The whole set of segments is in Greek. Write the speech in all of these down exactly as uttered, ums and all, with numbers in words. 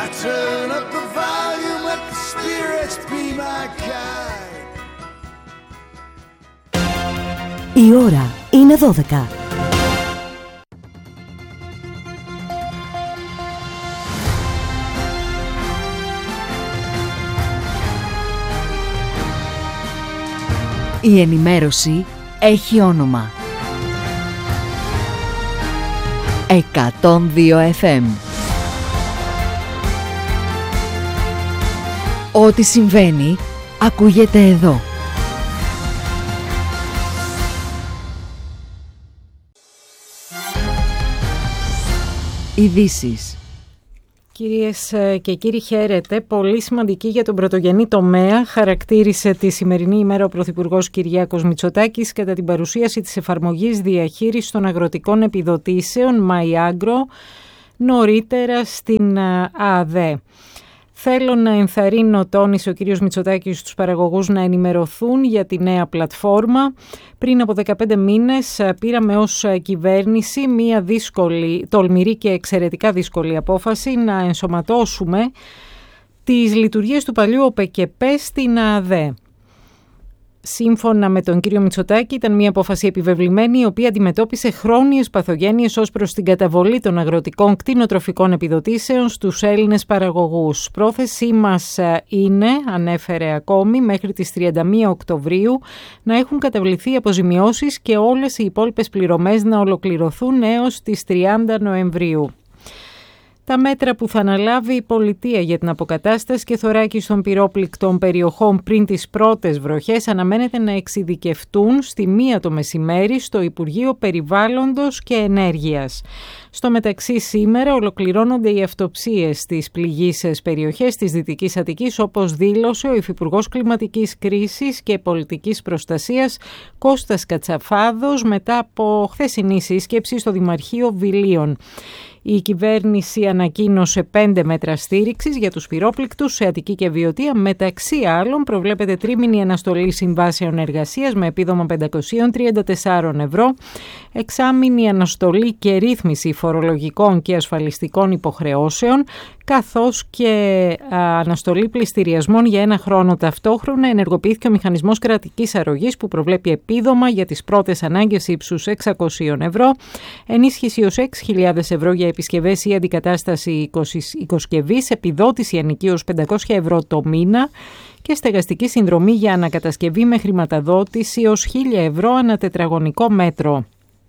turn up the volume, let the spirits be my guide. Η ώρα είναι δώδεκα. Η ενημέρωση έχει όνομα. εκατόν δύο εφ εμ. Ό,τι συμβαίνει, ακούγεται εδώ. Ειδήσεις. Κυρίες και κύριοι, χαίρετε. Πολύ σημαντική για τον πρωτογενή τομέα χαρακτήρισε τη σημερινή ημέρα ο Πρωθυπουργός Κυριάκος Μητσοτάκης κατά την παρουσίαση της εφαρμογής διαχείρισης των αγροτικών επιδοτήσεων MyAgro νωρίτερα στην ΑΔΕ. Θέλω να ενθαρρύνω, τόνισε ο κύριος Μητσοτάκης, στους παραγωγούς να ενημερωθούν για τη νέα πλατφόρμα. Πριν από δεκαπέντε μήνες πήραμε ως κυβέρνηση μία δύσκολη, τολμηρή και εξαιρετικά δύσκολη απόφαση να ενσωματώσουμε τις λειτουργίες του παλιού ΟΠΕΚΕΠΕ στην ΑΔΕ. Σύμφωνα με τον κύριο Μητσοτάκη, ήταν μια απόφαση επιβεβλημένη, η οποία αντιμετώπισε χρόνιες παθογένειες ως προς την καταβολή των αγροτικών κτηνοτροφικών επιδοτήσεων στους Έλληνες παραγωγούς. Πρόθεσή μας είναι, ανέφερε ακόμη, μέχρι τις τριάντα μία Οκτωβρίου να έχουν καταβληθεί αποζημιώσεις και όλες οι υπόλοιπες πληρωμές να ολοκληρωθούν έως τις τριάντα Νοεμβρίου. Τα μέτρα που θα αναλάβει η πολιτεία για την αποκατάσταση και θωράκιση των πυρόπληκτων περιοχών πριν τις πρώτες βροχές αναμένεται να εξειδικευτούν στη μία το μεσημέρι στο Υπουργείο Περιβάλλοντος και Ενέργειας. Στο μεταξύ, σήμερα ολοκληρώνονται οι αυτοψίες στις πληγείσες περιοχές της Δυτικής Αττικής, όπως δήλωσε ο Υφυπουργός Κλιματικής Κρίσης και Πολιτικής Προστασίας Κώστας Κατσαφάδος μετά από χθεσινή σύσκεψη στο Δημαρχείο Βιλίων. Η κυβέρνηση ανακοίνωσε πέντε μέτρα στήριξης για τους πυρόπληκτους σε Αττική και Βιωτία. Μεταξύ άλλων, προβλέπεται τρίμηνη αναστολή συμβάσεων εργασίας με επίδομα πεντακόσια τριάντα τέσσερα ευρώ, εξάμηνη αναστολή και ρύθμιση φορολογικών και ασφαλιστικών υποχρεώσεων, καθώς και αναστολή πληστηριασμών για ένα χρόνο. Ταυτόχρονα ενεργοποιήθηκε ο μηχανισμός κρατικής αρρωγής που προβλέπει επίδομα για τις πρώτες ανάγκες ύψους εξακόσια ευρώ, ενίσχυση ως έξι χιλιάδες ευρώ για επισκευές ή αντικατάσταση οικοσκευής, επιδότηση ενοικίως πεντακόσια ευρώ το μήνα και στεγαστική συνδρομή για ανακατασκευή με χρηματοδότηση ως χίλια ευρώ ανά τετραγωνικό μέτρο.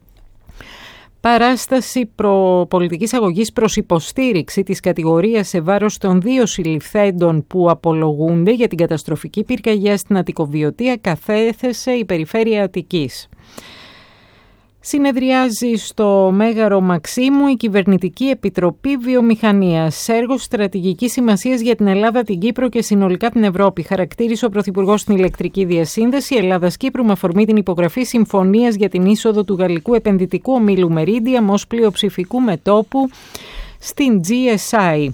Παράσταση προ πολιτικής αγωγής προς υποστήριξη της κατηγορίας σε βάρος των δύο συλληφθέντων που απολογούνται για την καταστροφική πυρκαγιά στην Αττικοβιωτία καθέθεσε η Περιφέρεια Αττικής. Συνεδριάζει στο Μέγαρο Μαξίμου η Κυβερνητική Επιτροπή Βιομηχανίας. Έργο στρατηγικής σημασίας για την Ελλάδα, την Κύπρο και συνολικά την Ευρώπη, χαρακτήρισε ο Πρωθυπουργός στην ηλεκτρική διασύνδεση Ελλάδας-Κύπρου με αφορμή την υπογραφή συμφωνίας για την είσοδο του γαλλικού επενδυτικού ομίλου Meridiam ως πλειοψηφικού μετώπου στην τζι ες άι.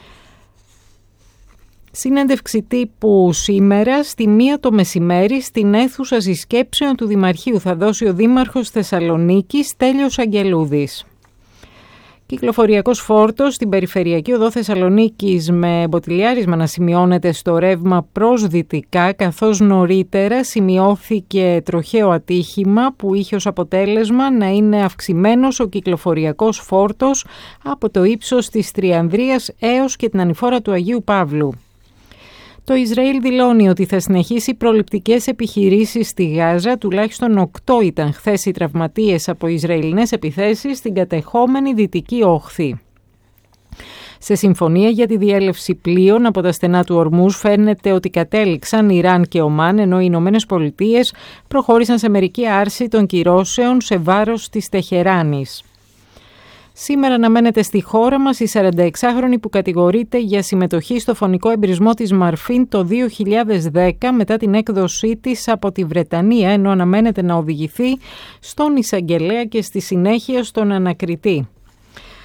Συνέντευξη τύπου σήμερα στη μία το μεσημέρι στην αίθουσα συσκέψεων του Δημαρχείου θα δώσει ο Δήμαρχος Θεσσαλονίκης Στέλιος Αγγελούδης. Κυκλοφοριακός φόρτος στην περιφερειακή οδό Θεσσαλονίκης με μποτιλιάρισμα να σημειώνεται στο ρεύμα προς δυτικά, καθώς νωρίτερα σημειώθηκε τροχαίο ατύχημα που είχε ως αποτέλεσμα να είναι αυξημένος ο κυκλοφοριακός φόρτος από το ύψος της Τριανδρίας έως και την ανηφόρα του Αγίου Παύλου. Το Ισραήλ δηλώνει ότι θα συνεχίσει προληπτικές επιχειρήσεις στη Γάζα. Τουλάχιστον οκτώ ήταν χθες οι τραυματίες από Ισραηλινές επιθέσεις στην κατεχόμενη Δυτική Όχθη. Σε συμφωνία για τη διέλευση πλοίων από τα στενά του Ορμούζ φαίνεται ότι κατέληξαν Ιράν και Ομάν, ενώ οι Ηνωμένες Πολιτείες προχώρησαν σε μερική άρση των κυρώσεων σε βάρος της Τεχεράνης. Σήμερα αναμένεται στη χώρα μας η σαρανταεξάχρονη που κατηγορείται για συμμετοχή στο φωνικό εμπρισμό της Μαρφίν το δύο χιλιάδες δέκα μετά την έκδοσή της από τη Βρετανία, ενώ αναμένεται να οδηγηθεί στον εισαγγελέα και στη συνέχεια στον ανακριτή.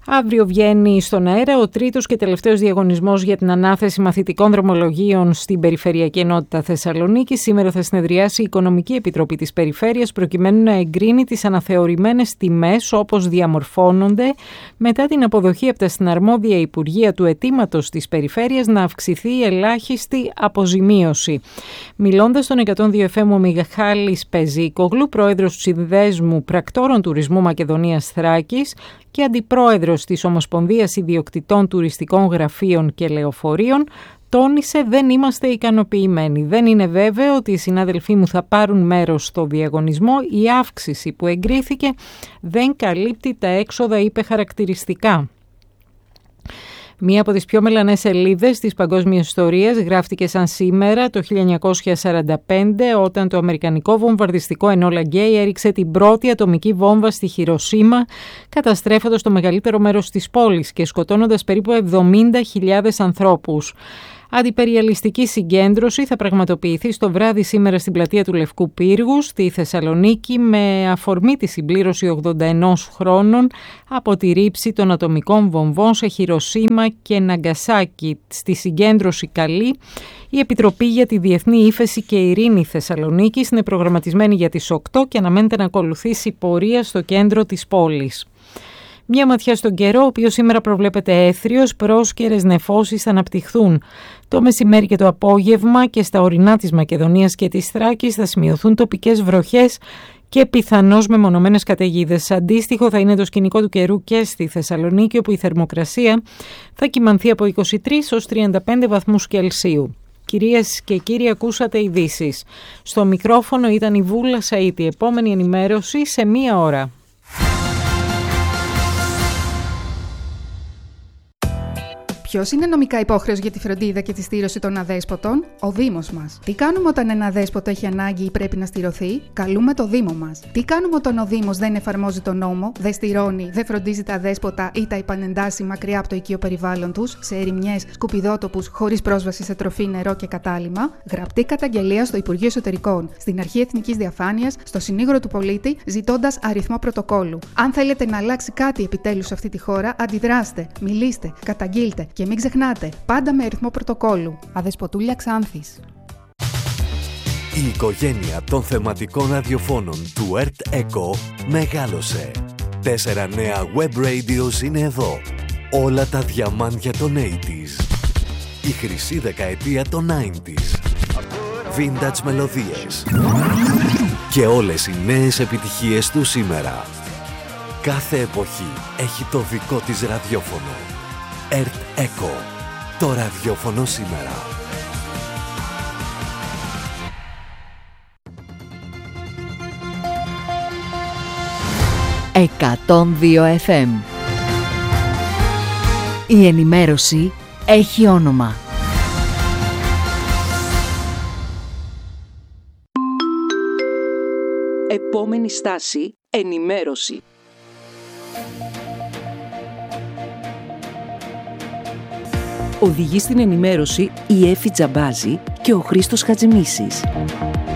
Αύριο βγαίνει στον αέρα ο τρίτος και τελευταίος διαγωνισμός για την ανάθεση μαθητικών δρομολογίων στην Περιφερειακή Ενότητα Θεσσαλονίκης. Σήμερα θα συνεδριάσει η Οικονομική Επιτροπή της Περιφέρειας προκειμένου να εγκρίνει τις αναθεωρημένες τιμές όπως διαμορφώνονται μετά την αποδοχή από τα συναρμόδια Υπουργεία του αιτήματος της Περιφέρειας να αυξηθεί η ελάχιστη αποζημίωση. Μιλώντας στον εκατόν δύο εφ εμ ο Μιχάλης Πεζίκογλου, πρόεδρος του Συνδέσμου Πρακτόρων Τουρισμού Μακεδονίας Θράκης και αντιπρόεδρος της Ομοσπονδίας Ιδιοκτητών Τουριστικών Γραφείων και Λεωφορείων, τόνισε: «Δεν είμαστε ικανοποιημένοι. Δεν είναι βέβαιο ότι οι συνάδελφοί μου θα πάρουν μέρος στο διαγωνισμό. Η αύξηση που εγκρίθηκε δεν καλύπτει τα έξοδα», είπε χαρακτηριστικά. Μία από τις πιο μελανές σελίδες της παγκόσμιας ιστορίας γράφτηκε σαν σήμερα το χίλια εννιακόσια σαράντα πέντε, όταν το αμερικανικό βομβαρδιστικό Ενόλα Γκέι έριξε την πρώτη ατομική βόμβα στη Χιροσίμα, καταστρέφοντας το μεγαλύτερο μέρος της πόλης και σκοτώνοντας περίπου εβδομήντα χιλιάδες ανθρώπους. Αντιπεριαλιστική συγκέντρωση θα πραγματοποιηθεί στο βράδυ σήμερα στην πλατεία του Λευκού Πύργου στη Θεσσαλονίκη με αφορμή τη συμπλήρωση ογδόντα ενός χρόνων από τη ρήψη των ατομικών βομβών σε Χιροσίμα και Ναγκασάκι. Στη συγκέντρωση καλή η Επιτροπή για τη Διεθνή Ύφεση και Ειρήνη Θεσσαλονίκης, είναι προγραμματισμένη για τις οκτώ και αναμένεται να ακολουθήσει πορεία στο κέντρο της πόλης. Μια ματιά στον καιρό, ο οποίος σήμερα προβλέπεται έθριος, πρόσκαιρες νεφώσεις θα αναπτυχθούν. Το μεσημέρι και το απόγευμα και στα ορεινά της Μακεδονίας και της Θράκης θα σημειωθούν τοπικές βροχές και πιθανώς μεμονωμένες καταιγίδες. Αντίστοιχο θα είναι το σκηνικό του καιρού και στη Θεσσαλονίκη, όπου η θερμοκρασία θα κυμανθεί από είκοσι τρεις έως τριάντα πέντε βαθμούς Κελσίου. Κυρίες και κύριοι, ακούσατε ειδήσεις. Στο μικρόφωνο ήταν η Βούλα Σαΐτη. Επόμενη ενημέρωση σε μία ώρα. Ποιος είναι νομικά υπόχρεος για τη φροντίδα και τη στήρωση των αδέσποτων? Ο Δήμος μας. Τι κάνουμε όταν ένα αδέσποτο έχει ανάγκη ή πρέπει να στηρωθεί? Καλούμε το Δήμο μας. Τι κάνουμε όταν ο Δήμος δεν εφαρμόζει τον νόμο, δεν στηρώνει, δεν φροντίζει τα αδέσποτα ή τα επανεντάσσει μακριά από το οικείο περιβάλλον τους, σε ερημιές, σκουπιδότοπους, χωρίς πρόσβαση σε τροφή, νερό και κατάλυμμα? Γραπτή καταγγελία στο Υπουργείο Εσωτερικών, στην Αρχή Εθνικής Διαφάνειας, στο Συνήγορο του Πολίτη, ζητώντας αριθμό πρωτοκόλου. Αν θέλετε να αλλάξει κάτι επιτέλους σε αυτή τη χώρα, αντιδράστε, μιλήστε, καταγγείλτε. Και μην ξεχνάτε, πάντα με αριθμό πρωτοκόλου. Αδεσποτούλια Ξάνθης. Η οικογένεια των θεματικών ραδιοφώνων του Earth Echo μεγάλωσε. Τέσσερα νέα web radios είναι εδώ. Όλα τα διαμάντια των ογδόντα. Η χρυσή δεκαετία των ενενήντα. Vintage μελωδίες. Και όλες οι νέες επιτυχίες του σήμερα. Κάθε εποχή έχει το δικό της ραδιόφωνο. Earth Echo. Το ραδιόφωνο σήμερα. εκατόν δύο εφ εμ. Η ενημέρωση έχει όνομα. Επόμενη στάση, ενημέρωση. Οδηγεί στην ενημέρωση η Έφη Τζαμπάζη και ο Χρήστος Χατζημίσης.